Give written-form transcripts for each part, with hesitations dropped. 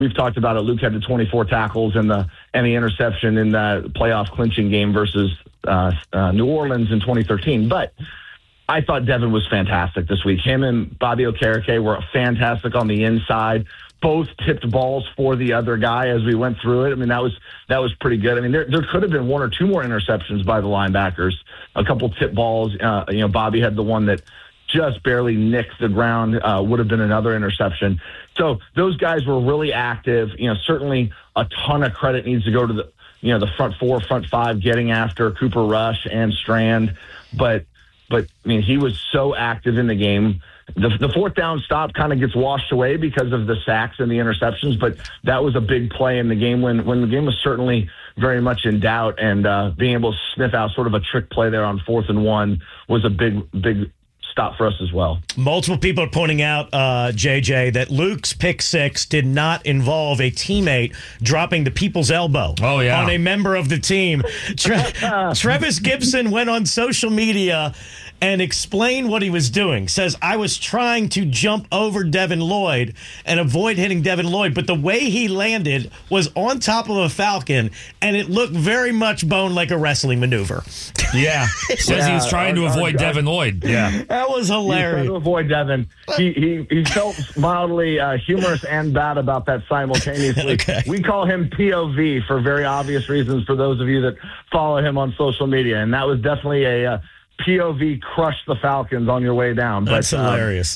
we've talked about it. Luke had the 24 tackles and the interception in the playoff clinching game versus New Orleans in 2013. But I thought Devin was fantastic this week. Him and Bobby Okereke were fantastic on the inside. Both tipped balls for the other guy as we went through it. I mean, that was pretty good. I mean, there could have been one or two more interceptions by the linebackers. A couple tip balls. Bobby had the one that just barely nicked the ground. Would have been another interception. So those guys were really active. Certainly a ton of credit needs to go to the front four, front five, getting after Cooper Rush and Strand. But I mean, he was so active in the game. The fourth down stop kind of gets washed away because of the sacks and the interceptions, but that was a big play in the game when the game was certainly very much in doubt, and being able to sniff out sort of a trick play there on 4th and 1 was a big stop for us as well. Multiple people are pointing out, JJ, that Luke's pick six did not involve a teammate dropping the people's elbow on a member of the team. Trevis Gibson went on social media and explained what he was doing. Says, I was trying to jump over Devin Lloyd and avoid hitting Devin Lloyd, but the way he landed was on top of a Falcon, and it looked very much boned like a wrestling maneuver. Yeah. Says he was trying to avoid Devin Lloyd. Yeah. That was hilarious. He was trying to avoid Devin. He felt mildly humorous and bad about that simultaneously. Okay. We call him POV for very obvious reasons for those of you that follow him on social media, and that was definitely a POV crush the Falcons on your way down. That's hilarious.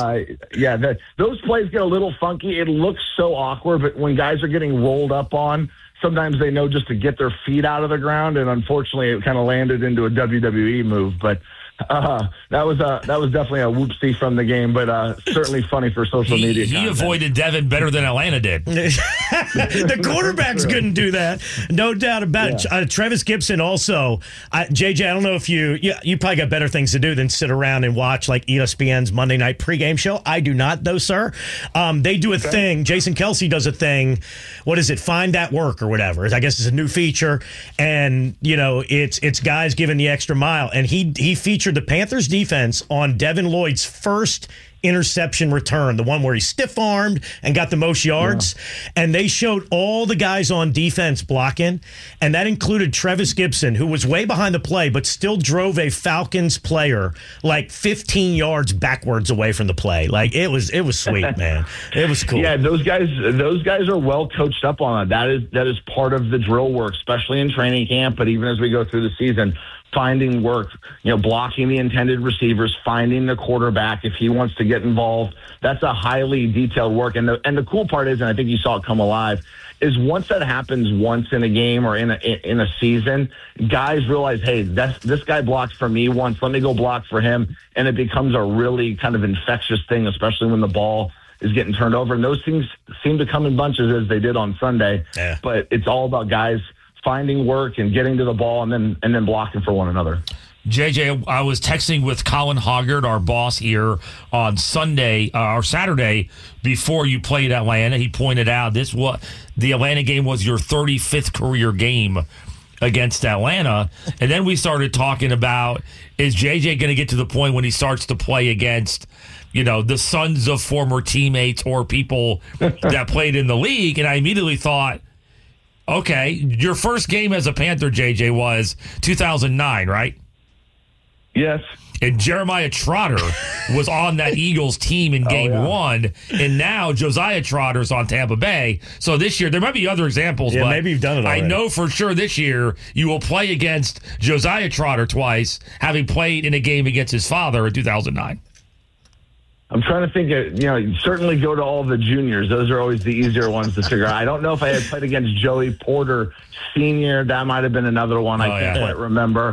Those plays get a little funky. It looks so awkward, but when guys are getting rolled up on, sometimes they know just to get their feet out of the ground, and unfortunately it kind of landed into a WWE move. But that was definitely a whoopsie from the game, but certainly funny for social media. He avoided Devin better than Atlanta did. The quarterbacks couldn't do that, no doubt about it. Trevis Gibson also, JJ. I don't know if you probably got better things to do than sit around and watch like ESPN's Monday night pregame show. I do not, though, sir. They do a thing. Jason Kelsey does a thing. What is it? Find That Work or whatever. I guess it's a new feature, and it's guys giving the extra mile, and he featured the Panthers defense on Devin Lloyd's first interception return, the one where he stiff-armed and got the most yards. Yeah. And they showed all the guys on defense blocking, and that included Trevis Gibson, who was way behind the play, but still drove a Falcons player like 15 yards backwards away from the play. Like, it was sweet, man. It was cool. Yeah, those guys are well coached up on it. That is part of the drill work, especially in training camp, but even as we go through the season. Finding work, blocking the intended receivers, finding the quarterback if he wants to get involved. That's a highly detailed work. And the cool part is, and I think you saw it come alive, is once that happens once in a game or in a season, guys realize, hey, this guy blocked for me once. Let me go block for him. And it becomes a really kind of infectious thing, especially when the ball is getting turned over. And those things seem to come in bunches as they did on Sunday. Yeah. But it's all about guys finding work and getting to the ball and then blocking for one another. JJ, I was texting with Colin Hoggard, our boss here, on Sunday or Saturday before you played Atlanta. He pointed out the Atlanta game was your 35th career game against Atlanta. And then we started talking about, is JJ going to get to the point when he starts to play against the sons of former teammates or people that played in the league? And I immediately thought, okay, your first game as a Panther, JJ, was 2009, right? Yes. And Jeremiah Trotter was on that Eagles team in game one, and now Josiah Trotter's on Tampa Bay. So this year, there might be other examples, but maybe you've done it already. I know for sure this year you will play against Josiah Trotter twice, having played in a game against his father in 2009. I'm trying to think of, certainly go to all the juniors. Those are always the easier ones to figure out. I don't know if I had played against Joey Porter Sr. That might have been another one. I can't quite remember.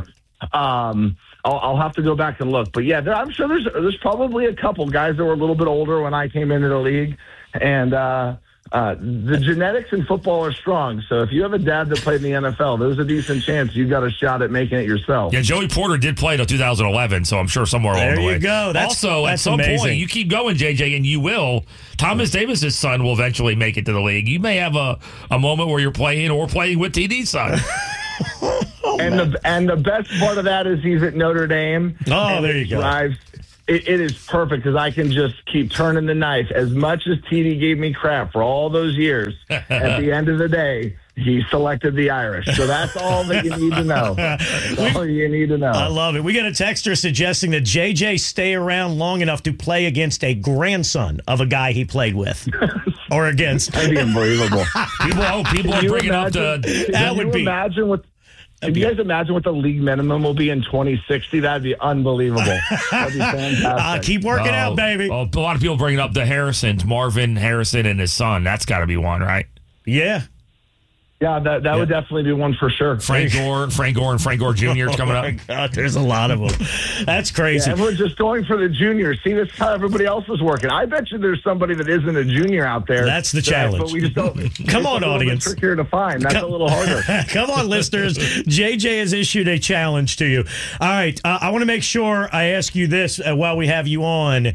I'll have to go back and look. But, yeah, I'm sure there's probably a couple guys that were a little bit older when I came into the league. And the genetics in football are strong. So if you have a dad that played in the NFL, there's a decent chance you've got a shot at making it yourself. Yeah, Joey Porter did play until 2011, so I'm sure somewhere along the way. There you go. That's at some point, you keep going, JJ, and you will. Thomas Davis's son will eventually make it to the league. You may have a moment where you're playing with TD's son. And the best part of that is he's at Notre Dame. Oh, there you go. It is perfect because I can just keep turning the knife. As much as TD gave me crap for all those years, at the end of the day, he selected the Irish. So that's all that you need to know. That's all you need to know. I love it. We got a texter suggesting that JJ stay around long enough to play against a grandson of a guy he played with or against. That'd be unbelievable. People are bringing up the... That would be... Can you guys imagine what the league minimum will be in 2060? That'd be unbelievable. That'd be fantastic. Keep working out, baby. A lot of people bringing up the Harrisons, Marvin Harrison and his son. That's got to be one, right? Yeah. Yeah, that would definitely be one for sure. Frank Gore and Frank Gore Jr. is coming up. Oh, my God, there's a lot of them. That's crazy. Yeah, everyone's just going for the juniors. See, that's how everybody else is working. I bet you there's somebody that isn't a junior out there. That's the challenge. But we just don't. Come on, audience. It's trickier to find. That's a little harder. Come on, listeners. JJ has issued a challenge to you. All right. I want to make sure I ask you this while we have you on.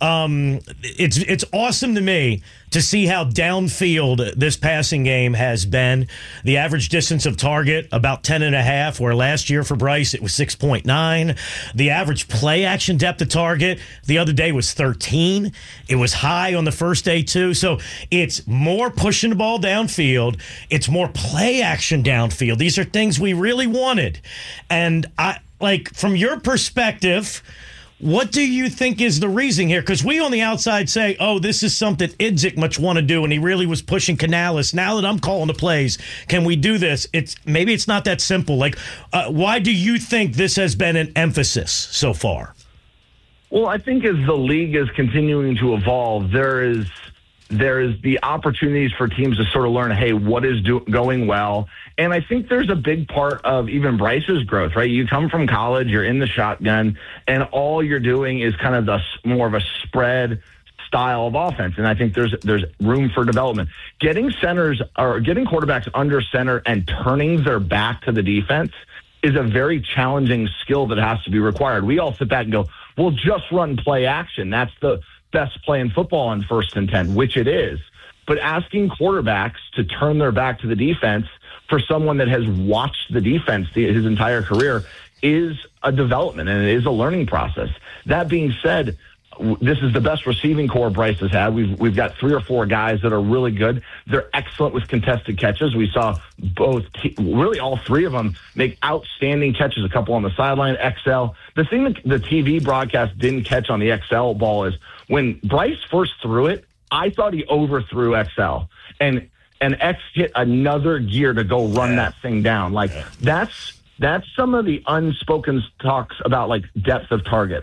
It's awesome to me to see how downfield this passing game has been. The average distance of target, about 10.5, where last year for Bryce, it was 6.9. The average play action depth of target the other day was 13. It was high on the first day, too. So it's more pushing the ball downfield. It's more play action downfield. These are things we really wanted. And from your perspective, what do you think is the reason here? Because we on the outside say, oh, this is something Idzik much want to do, and he really was pushing Canales. Now that I'm calling the plays, can we do this? Maybe it's not that simple. Why do you think this has been an emphasis so far? Well, I think as the league is continuing to evolve, there is the opportunities for teams to sort of learn, hey, what is going well? And I think there's a big part of even Bryce's growth, right? You come from college, you're in the shotgun, and all you're doing is kind of more of a spread style of offense. And I think there's room for development. Getting quarterbacks under center and turning their back to the defense is a very challenging skill that has to be required. We all sit back and go, well, just run play action. That's the best play in football on 1st and 10, which it is. But asking quarterbacks to turn their back to the defense for someone that has watched the defense his entire career is a development, and it is a learning process. That being said, this is the best receiving core Bryce has had. We've got 3 or 4 guys that are really good. They're excellent with contested catches. We saw really all 3 of them make outstanding catches, a couple on the sideline, XL. The thing that the TV broadcast didn't catch on the XL ball is when Bryce first threw it, I thought he overthrew XL. And X hit another gear to go run that thing down. That's some of the unspoken talks about depth of target.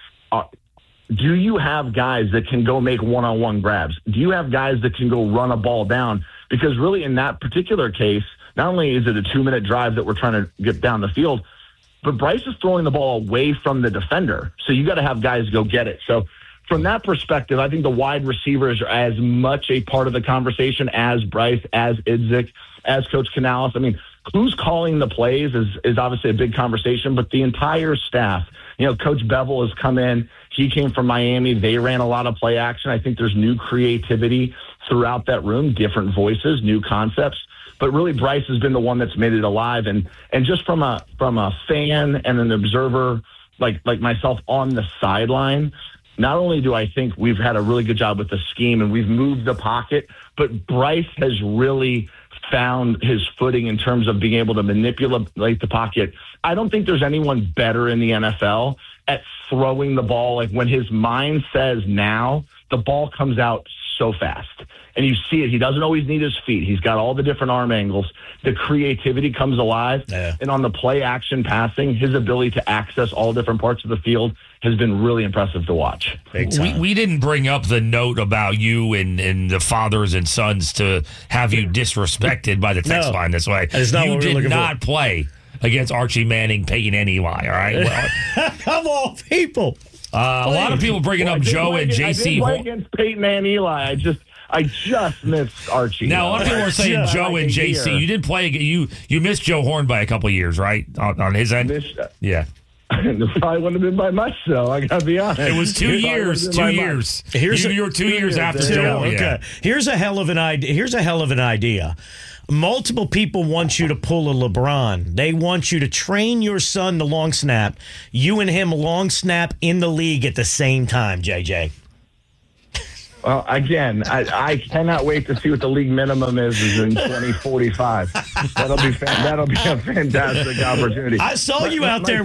Do you have guys that can go make one-on-one grabs? Do you have guys that can go run a ball down? Because really in that particular case, not only is it a 2-minute drive that we're trying to get down the field, but Bryce is throwing the ball away from the defender. So you got to have guys go get it. So from that perspective, I think the wide receivers are as much a part of the conversation as Bryce, as Idzik, as Coach Canales. I mean, who's calling the plays is obviously a big conversation, but the entire staff, Coach Bevel has come in. He came from Miami. They ran a lot of play action. I think there's new creativity throughout that room, different voices, new concepts. But really, Bryce has been the one that's made it alive. And just from a fan and an observer like myself on the sideline, not only do I think we've had a really good job with the scheme and we've moved the pocket, but Bryce has really found his footing in terms of being able to manipulate the pocket. I don't think there's anyone better in the NFL at throwing the ball. When his mind says now, the ball comes out so fast. And you see it. He doesn't always need his feet. He's got all the different arm angles. The creativity comes alive. Yeah. And on the play action passing, his ability to access all different parts of the field has been really impressive to watch. We didn't bring up the note about you and the fathers and sons to have you disrespected by the text line this way. You did not play against Archie Manning, Peyton, and Eli, all right? Well, come on, people. A lot of people bringing up Joe and JC. I did play against Peyton and Eli. I just missed Archie. Now, a lot of people are saying Joe and JC. You didn't play. You missed Joe Horn by a couple of years, right? On his end? Yeah. It probably wouldn't have been by much, though. I got to be honest. It was 2 years. 2 years. You were 2 years after Joe. Okay. Here's a hell of an idea. multiple people want you to pull a LeBron. They want you to train your son to long snap. You and him long snap in the league at the same time, JJ. Well, again, I cannot wait to see what the league minimum is in 2045. That'll be a fantastic opportunity. I saw you out there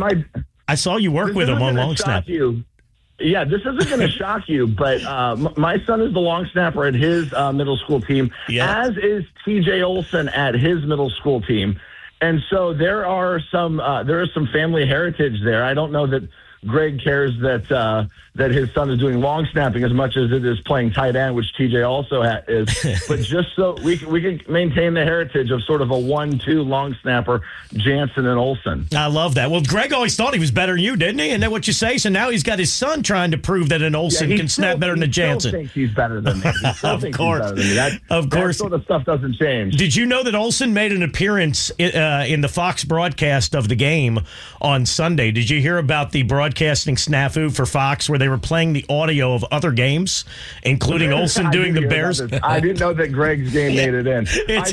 I saw you work with him on long snap. Yeah, this isn't going to shock you, but my son is the long snapper at his middle school team, as is TJ Olson at his middle school team. And so there is some family heritage there. I don't know that Greg cares that his son is doing long snapping as much as it is playing tight end, which TJ also is. But just so we can maintain the heritage of sort of a 1-2 long snapper, Jansen and Olsen. I love that. Well, Greg always thought he was better than you, didn't he? Isn't that what you say? So now he's got his son trying to prove that an Olsen can snap better than Jansen. He still thinks he's better than me. Of course. That sort of stuff doesn't change. Did you know that Olsen made an appearance in the Fox broadcast of the game on Sunday? Did you hear about the broadcasting snafu for Fox where they were playing the audio of other games, including Olsen doing the Bears? I didn't know that Greg's game made it in.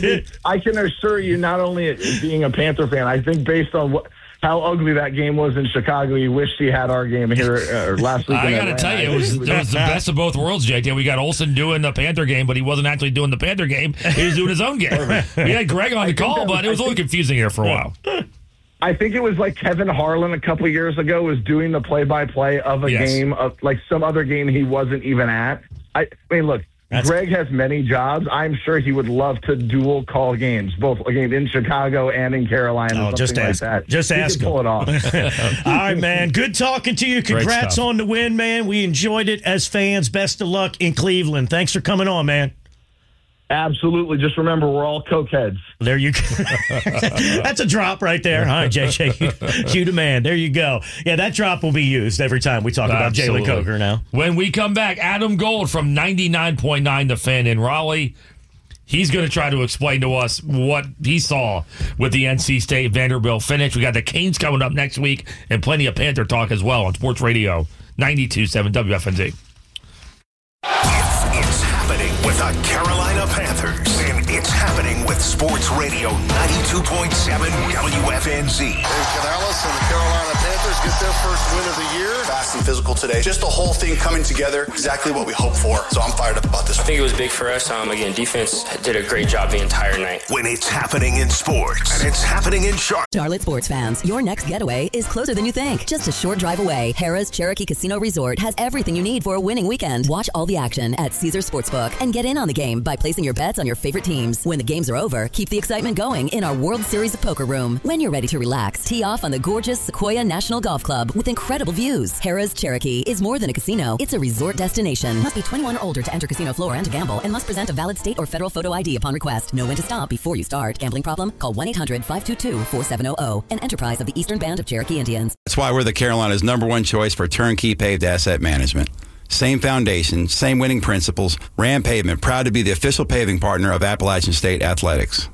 I can assure you, not only being a Panther fan, I think based on how ugly that game was in Chicago, you wished he had our game here last week. I got to tell you, it was the best of both worlds, JJ. We got Olsen doing the Panther game, but he wasn't actually doing the Panther game. He was doing his own game. We had Greg on the call, but it was a little confusing here for a while. I think it was like Kevin Harlan a couple of years ago was doing the play-by-play of a game, of like some other game he wasn't even at. I mean, look, Greg has many jobs. I'm sure he would love to dual call games, both a game in Chicago and in Carolina. Just ask. Like that. Just ask him. Pull it off. All right, man. Good talking to you. Congrats on the win, man. We enjoyed it as fans. Best of luck in Cleveland. Thanks for coming on, man. Absolutely. Just remember, we're all cokeheads. There you go. That's a drop right there. All right, JJ, you the man. There you go. Yeah, that drop will be used every time we talk about Jalen Coker now. When we come back, Adam Gold from 99.9 The Fan in Raleigh. He's going to try to explain to us what he saw with the NC State Vanderbilt finish. We got the Canes coming up next week and plenty of Panther talk as well on Sports Radio 92.7 WFNZ. It's happening with the Carolina Panthers, and it's happening with Sports Radio 92.7 WFNZ. Dave Canales and the Carolina Panthers get their first win of the year. Fast and physical today. Just the whole thing coming together, exactly what we hoped for. So I'm fired up about this. I think it was big for us. Again, defense did a great job the entire night. When it's happening in sports, and it's happening in Charlotte. Charlotte sports fans, your next getaway is closer than you think. Just a short drive away, Harrah's Cherokee Casino Resort has everything you need for a winning weekend. Watch all the action at Caesars Sportsbook and get in on the game by placing your bets on your favorite teams. When the games are over, keep the excitement going in our World Series of Poker room. When you're ready to relax, tee off on the gorgeous Sequoia National Golf Club with incredible views. Harrah's Cherokee is more than a casino. It's a resort destination. Must be 21 or older to enter casino floor and to gamble, and must present a valid state or federal photo ID upon request. Know when to stop before you start. Gambling problem? Call 1-800-522-4700. An enterprise of the Eastern Band of Cherokee Indians. That's why we're the Carolinas' #1 choice for turnkey paved asset management. Same foundation, same winning principles. Ram Pavement, proud to be the official paving partner of Appalachian State Athletics.